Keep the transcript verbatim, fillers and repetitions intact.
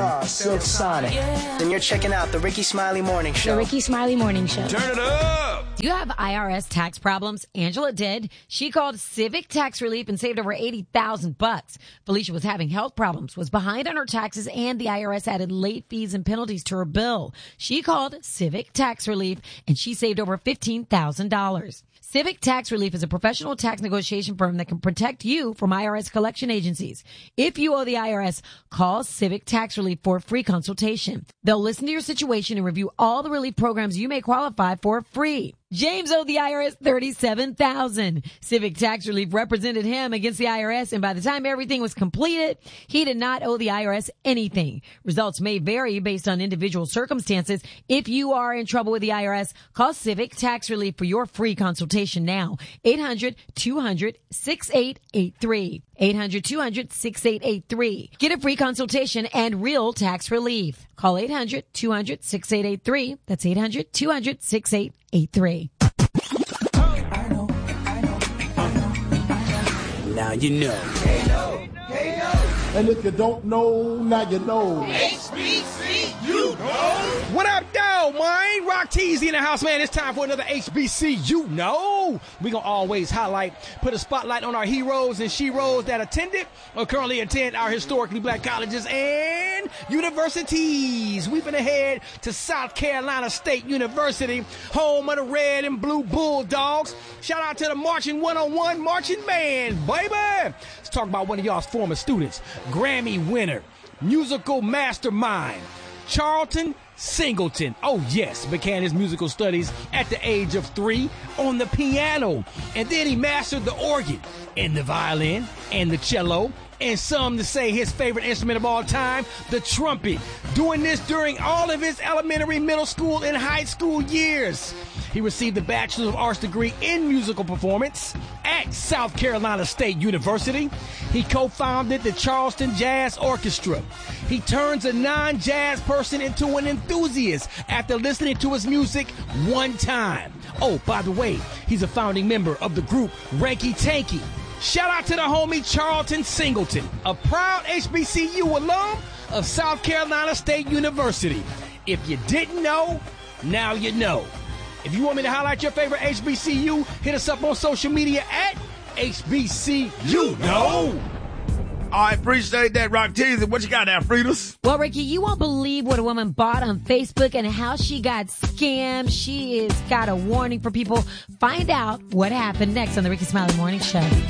Star, Silk Sonic. Yeah. Then you're checking out the Ricky Smiley Morning Show. The Ricky Smiley Morning Show. Turn it up! Do you have I R S tax problems? Angela did. She called Civic Tax Relief and saved over eighty thousand bucks. Felicia was having health problems, was behind on her taxes, and the I R S added late fees and penalties to her bill. She called Civic Tax Relief, and she saved over fifteen thousand dollars. Civic Tax Relief is a professional tax negotiation firm that can protect you from I R S collection agencies. If you owe the I R S, call Civic Tax Relief for a free consultation. They'll listen to your situation and review all the relief programs you may qualify for free. James owed the I R S thirty-seven thousand dollars. Civic Tax Relief represented him against the I R S, and by the time everything was completed, he did not owe the I R S anything. Results may vary based on individual circumstances. If you are in trouble with the I R S, call Civic Tax Relief for your free consultation now. eight hundred, two hundred, sixty-eight eighty-three. eight hundred, two hundred, sixty-eight eighty-three. Get a free consultation and real tax relief. Call eight hundred, two hundred, sixty-eight eighty-three. That's eight hundred, two hundred, sixty-eight eighty-three. Now you know. And if you don't know, now you know. H B C, you know. What up, though, man? Rock Teasy in the house, man. It's time for another H B C, you know. We gonna always highlight, put a spotlight on our heroes and sheroes that attended or currently attend our historically black colleges and universities. We've ahead to South Carolina State University, home of the red and blue Bulldogs. Shout out to the Marching one oh one Marching Band, baby. Let's talk about one of y'all's former students. Grammy winner, musical mastermind, Charlton Singleton. Oh, yes, began his musical studies at the age of three on the piano. And then he mastered the organ and the violin and the cello. And some to say his favorite instrument of all time, the trumpet. Doing this during all of his elementary, middle school, and high school years. He received a Bachelor of Arts degree in musical performance at South Carolina State University. He co-founded the Charleston Jazz Orchestra. He turns a non-jazz person into an enthusiast after listening to his music one time. Oh, by the way, he's a founding member of the group Ranky Tanky. Shout out to the homie Charlton Singleton, a proud H B C U alum of South Carolina State University. If you didn't know, now you know. If you want me to highlight your favorite H B C U, hit us up on social media at H B C U know. I appreciate that, Rock Teasy. What you got now, Fritas? Well, Ricky, you won't believe what a woman bought on Facebook and how she got scammed. She has got a warning for people. Find out what happened next on the Ricky Smiley Morning Show.